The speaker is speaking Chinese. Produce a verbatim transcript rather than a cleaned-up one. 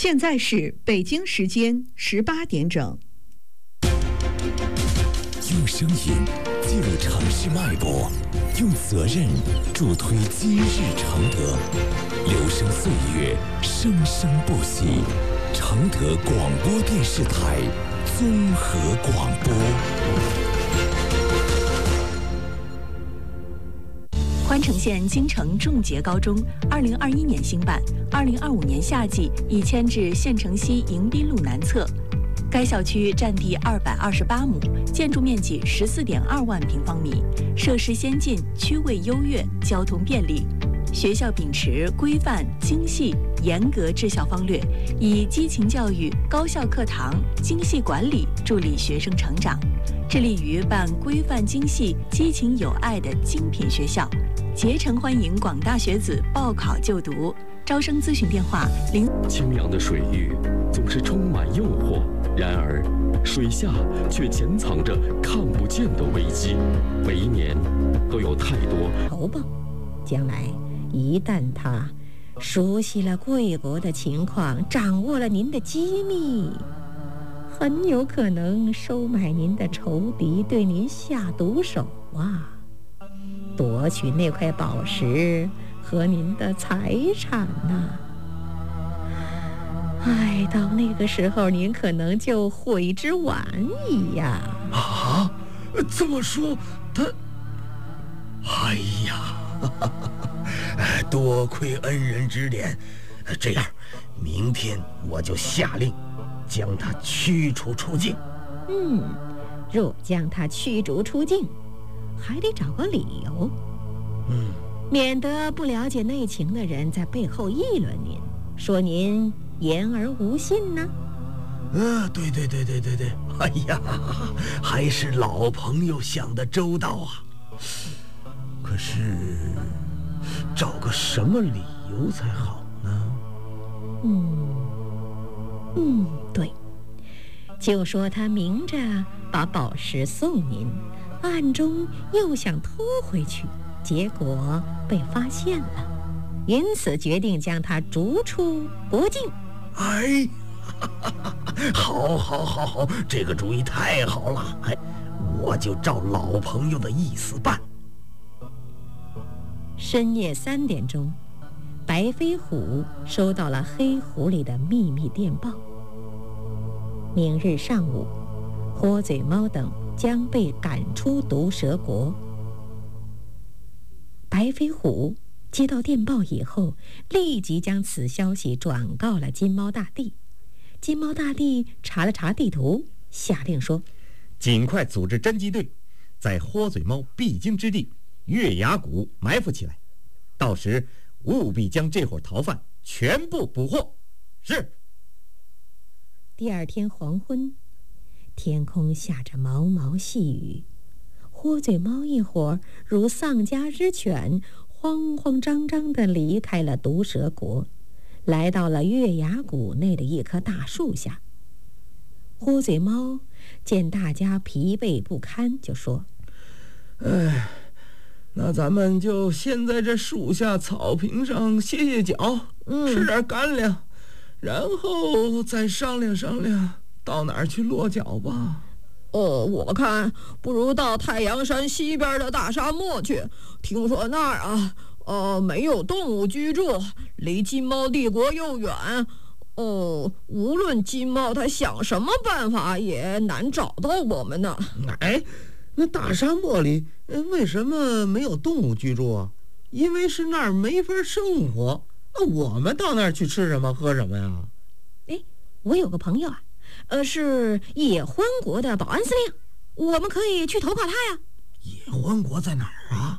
现在是北京时间十八点整。 用声音记录城市脉搏，用责任助推今日承德。留声岁月，生生不息。承德广播电视台综合广播。 宽城县京城仲杰高中二零二一年兴办，二零二五年夏季已迁至县城西迎宾路南侧。该校区占地二百二十八亩，建筑面积十四点二万平方米，设施先进，区位优越，交通便利。学校秉持规范、精细、严格治校方略，以激情教育、高效课堂、精细管理助力学生成长，致力于办规范精细、激情有爱的精品学校，竭诚欢迎广大学子报考就读。招生咨询电话：零。 清凉的水域总是充满诱惑，然而水下却潜藏着看不见的危机。每一年都有太多头吧，将来一旦他熟悉了贵国的情况，掌握了您的机密，很有可能收买您的仇敌，对您下毒手啊，夺取那块宝石和您的财产呐、啊！哎，到那个时候，您可能就悔之晚矣呀！ 啊，这么说，他……哎呀！多亏恩人指点，这样，明天我就下令将他驱逐出境。 嗯，若将他驱逐出境，还得找个理由， 嗯， 免得不了解内情的人在背后议论您，说您言而无信呢。 呃，对对对对对对，哎呀，还是老朋友想得周到啊。可是找个什么理由才好呢？ 嗯嗯，对，就说他明着把宝石送您，暗中又想偷回去，结果被发现了，因此决定将他逐出国境。 哎，好好好好，这个主意太好了！哎，我就照老朋友的意思办。 深夜三点钟，白飞虎收到了黑狐狸的秘密电报。明日上午，豁嘴猫等将被赶出毒蛇国。白飞虎接到电报以后，立即将此消息转告了金猫大帝。金猫大帝查了查地图，下令说： 尽快组织侦缉队，在豁嘴猫必经之地月牙谷埋伏起来，到时务必将这伙逃犯全部捕获。是。 第二天黄昏，天空下着毛毛细雨，豁嘴猫一伙如丧家之犬，慌慌张张地离开了毒蛇国，来到了月牙谷内的一棵大树下。豁嘴猫见大家疲惫不堪，就说： 哎，那咱们就先在这树下草坪上歇歇脚， 嗯、 吃点干粮，然后再商量商量到哪儿去落脚吧。 呃，我看不如到太阳山西边的大沙漠去，听说那儿啊，呃，没有动物居住，离金猫帝国又远。哦，无论金猫他想什么办法，也难找到我们呢。 哎，那大沙漠里为什么没有动物居住啊？因为是那儿没法生活。那我们到那儿去吃什么喝什么呀？ 哎，我有个朋友啊，呃，是野欢国的保安司令，我们可以去投靠他呀。 野欢国在哪儿啊？